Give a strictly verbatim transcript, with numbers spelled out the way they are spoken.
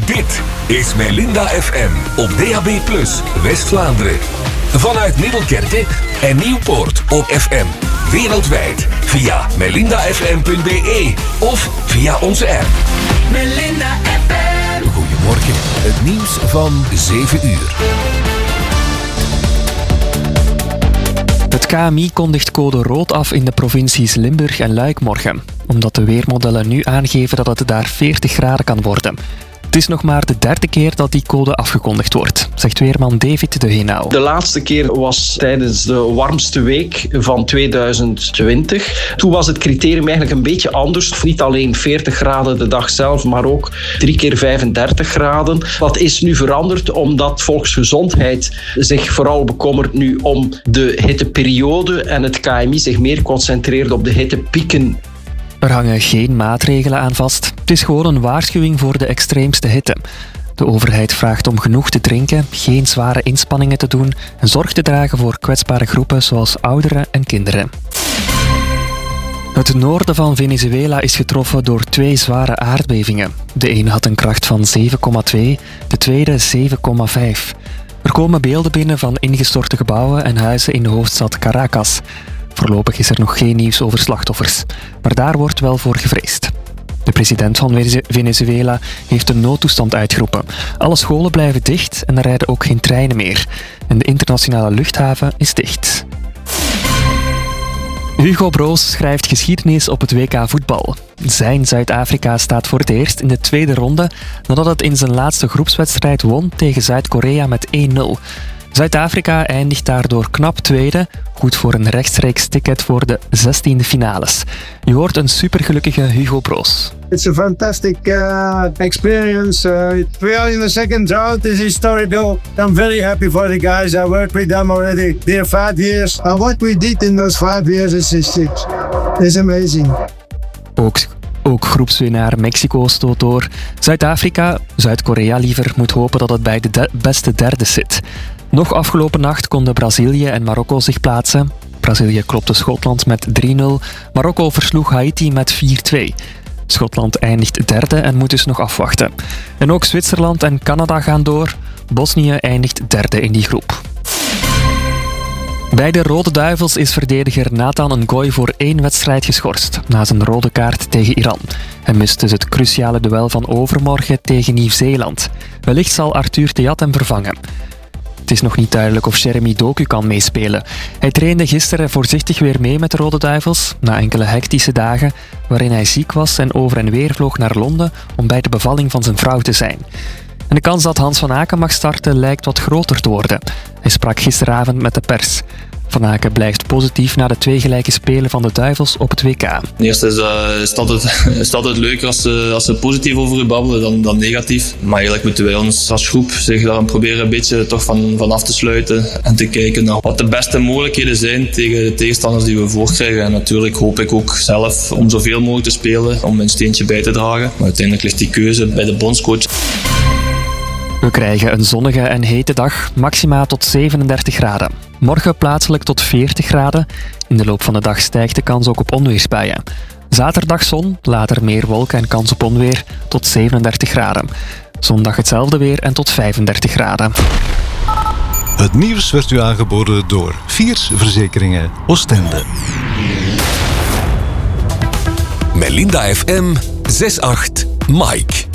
Dit is Melinda F M op D A B plus, West-Vlaanderen. Vanuit Middelkerke en Nieuwpoort op F M. Wereldwijd via melinda f m punt b e of via onze app. Melinda F M. Goedemorgen, het nieuws van zeven uur. Het K M I kondigt code rood af in de provincies Limburg en Luik morgen, omdat de weermodellen nu aangeven dat het daar veertig graden kan worden. Het is nog maar de derde keer dat die code afgekondigd wordt, zegt weerman David de Heenau. De laatste keer was tijdens de warmste week van tweeduizend twintig. Toen was het criterium eigenlijk een beetje anders. Niet alleen veertig graden de dag zelf, maar ook drie keer vijfendertig graden. Dat is nu veranderd omdat volksgezondheid zich vooral bekommert nu om de hitteperiode en het K M I zich meer concentreert op de hittepieken. Er hangen geen maatregelen aan vast. Het is gewoon een waarschuwing voor de extreemste hitte. De overheid vraagt om genoeg te drinken, geen zware inspanningen te doen en zorg te dragen voor kwetsbare groepen zoals ouderen en kinderen. Het noorden van Venezuela is getroffen door twee zware aardbevingen. De een had een kracht van zeven komma twee, de tweede zeven komma vijf. Er komen beelden binnen van ingestorte gebouwen en huizen in de hoofdstad Caracas. Voorlopig is er nog geen nieuws over slachtoffers, maar daar wordt wel voor gevreesd. De president van Venezuela heeft een noodtoestand uitgeroepen. Alle scholen blijven dicht en er rijden ook geen treinen meer. En de internationale luchthaven is dicht. Hugo Broos schrijft geschiedenis op het W K voetbal. Zijn Zuid-Afrika staat voor het eerst in de tweede ronde nadat het in zijn laatste groepswedstrijd won tegen Zuid-Korea met één nul. Zuid-Afrika eindigt daardoor knap tweede, goed voor een rechtstreeks ticket voor de zestiende finales. Je hoort een supergelukkige Hugo Broos. It's a fantastic uh, experience. Uh, we are in the second round. This is historical. I'm very happy for the guys. I worked with them already. They're five years. And what we did in those five years is, is, is amazing. Ook Ook groepswinnaar Mexico stoot door. Zuid-Afrika, Zuid-Korea liever, moet hopen dat het bij de de- beste derde zit. Nog afgelopen nacht konden Brazilië en Marokko zich plaatsen. Brazilië klopte Schotland met drie nul. Marokko versloeg Haiti met vier twee. Schotland eindigt derde en moet dus nog afwachten. En ook Zwitserland en Canada gaan door. Bosnië eindigt derde in die groep. Bij de Rode Duivels is verdediger Nathan Ngoy voor één wedstrijd geschorst, na zijn rode kaart tegen Iran. Hij mist dus het cruciale duel van overmorgen tegen Nieuw-Zeeland. Wellicht zal Arthur Theat hem vervangen. Het is nog niet duidelijk of Jeremy Doku kan meespelen. Hij trainde gisteren voorzichtig weer mee met de Rode Duivels, na enkele hectische dagen waarin hij ziek was en over en weer vloog naar Londen om bij de bevalling van zijn vrouw te zijn. En de kans dat Hans van Aken mag starten lijkt wat groter te worden. Hij sprak gisteravond met de pers. Van Aken blijft positief na de twee gelijke spelen van de Duivels op het W K. Eerst is, uh, is, het altijd, is het altijd leuker als ze, als ze positief over u babbelen dan, dan negatief. Maar eigenlijk moeten wij ons als groep zich daar proberen een beetje toch van, van af te sluiten. En te kijken naar wat de beste mogelijkheden zijn tegen de tegenstanders die we voorkrijgen. En natuurlijk hoop ik ook zelf om zoveel mogelijk te spelen, om mijn steentje bij te dragen. Maar uiteindelijk ligt die keuze bij de bondscoach. We krijgen een zonnige en hete dag, maxima tot zevenendertig graden. Morgen plaatselijk tot veertig graden. In de loop van de dag stijgt de kans ook op onweersbuien. Zaterdag zon, later meer wolken en kans op onweer tot zevenendertig graden. Zondag hetzelfde weer en tot vijfendertig graden. Het nieuws werd u aangeboden door Viers Verzekeringen Oostende. Melinda F M zes acht Mike.